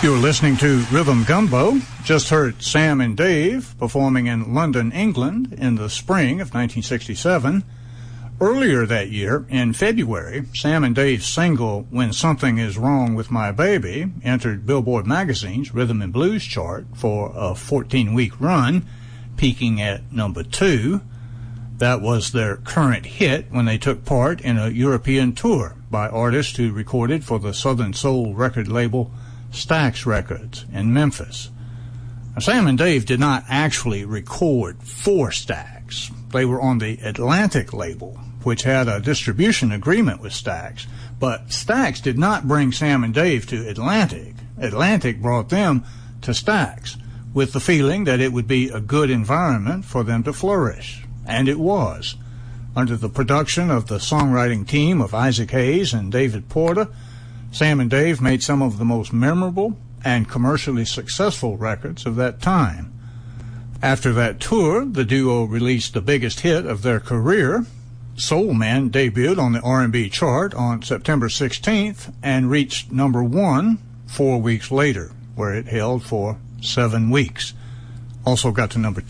You're listening to Rhythm Gumbo. Just heard Sam and Dave performing in London, England in the spring of 1967. Earlier that year, in February, Sam and Dave's single, When Something Is Wrong With My Baby, entered Billboard Magazine's Rhythm and Blues chart for a 14-week run, peaking at number 2. That was their current hit when they took part in a European tour by artists who recorded for the Southern Soul record label Stax Records in Memphis. Now, Sam and Dave did not actually record for Stax. They were on the Atlantic label, which had a distribution agreement with Stax. But Stax did not bring Sam and Dave to Atlantic. Atlantic brought them to Stax with the feeling that it would be a good environment for them to flourish. And it was. Under the production of the songwriting team of Isaac Hayes and David Porter, Sam and Dave made some of the most memorable and commercially successful records of that time. After that tour, the duo released the biggest hit of their career. Soul Man debuted on the R&B chart on September 16th and reached number 1 4 weeks later, where it held for 7 weeks. Also got to number